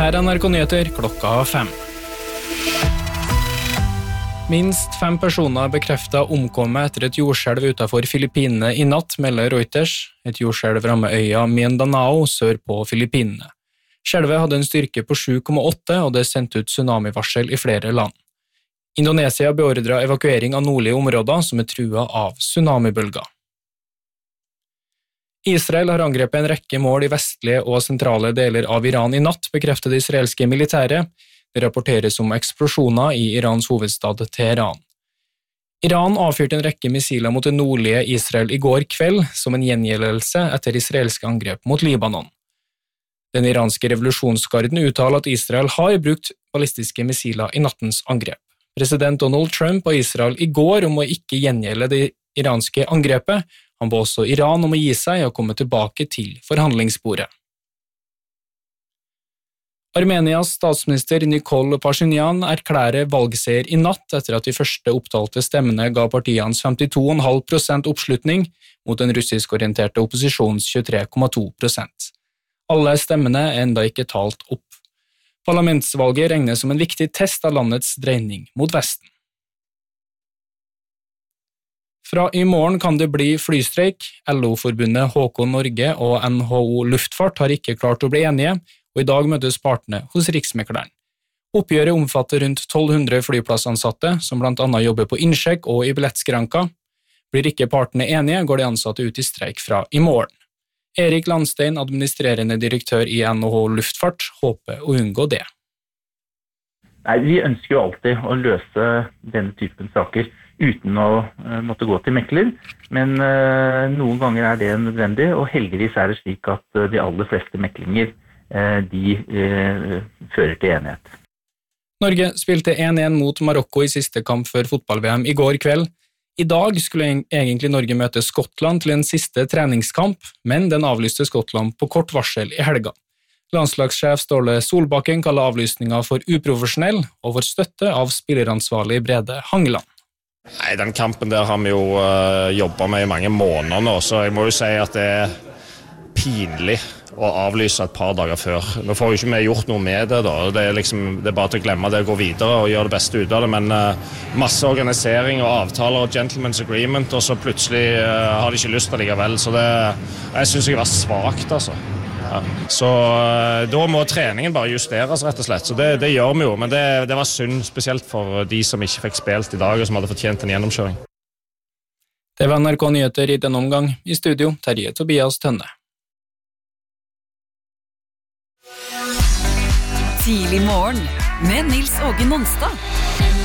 Her NRK Nyheter klokka 5. Minst 5 personer bekreftet omkommet etter et jordskjelv utenfor Filippinene i natt, melder Reuters. Et jordskjelv rammer øya Mindanao sør på Filippinene. Skjelvet hadde en styrke på 7,8, og det sendte ut tsunamivarsel i flere land. Indonesia beordret evakuering av nordlige områder som truet av tsunamibølger. Israel har angrepet en rekke mål i vestlige og sentrale deler av Iran i natt, bekreftet det israelske militæret. Det rapporteres om eksplosjoner i Irans hovedstad Teheran. Iran avfyrte en rekke missiler mot det nordlige Israel i går kveld som en gjengjeldelse etter israelske angrep mot Libanon. Den iranske revolusjonsgarden uttaler at Israel har brukt ballistiske missiler i nattens angrep. President Donald Trump og Israel i går om å ikke gjengjelde det iranske angrepet. Han ba også Iran om å gi seg og komme tilbake til forhandlingsbordet. Armenias statsminister Nikol Pashinyan erklærer valgseier i natt etter at de første opptalte stemmene ga partiet hans 52,5% oppslutning mot den russisk-orienterte opposisjons 23,2%. Alle stemmene er enda ikke talt opp. Parlamentsvalget regnes som en viktig test av landets dreining mot Vesten. Fra i morgen kan det bli flystreik. LO-forbundet HK Norge og NHO Luftfart har ikke klart å bli enige, og i dag møtes partene hos Riksmekleren. Oppgjøret omfatter rundt 1200 flyplassansatte, som blant annet jobber på innsjekk og i billettskranker. Blir ikke partene enige, går de ansatte ut i streik fra i morgen. Erik Landstein, administrerende direktør i NHO Luftfart, håper å unngå det. Nei, vi ønsker jo alltid å løse denne typen saker uten å måtte gå til mekler, men noen ganger er det nødvendig, og heldigvis er det slik at de aller fleste meklinger de fører til enighet. Norge spilte 1-1 mot Marokko i siste kamp før fotball-VM i går kveld. I dag skulle egentlig Norge møte Skottland til en siste treningskamp, men den avlyste Skottland på kort varsel i helga. Landslagssjef Ståle Solbakken kaller avlysninga for uprofesjonell og får støtte av spilleransvarlig Brede Hangeland. Nei, den kampen der har vi jo jobbet med i mange måneder nå, så jeg må jo si at det er pinlig å avlyse et par dager før. Nå får jo ikke vi gjort noe med det da, det er bare til å glemme det, gå videre og gjøre det beste ut av det, men masse organisering og avtaler og gentleman's agreement, og så plutselig har de ikke lyst til det likevel, så jeg synes jeg var svagt altså. Ja. Så da må treningen bare justeres rett og slett, så det gjør vi jo, men det var synd, spesielt for de som ikke fikk spilt i dag og som hadde fortjent en gjennomkjøring. Det var NRK Nyheter i denne omgang. I studio, Terje Tobias Tønne. Tidlig morgen med Nils Åge Nonstad.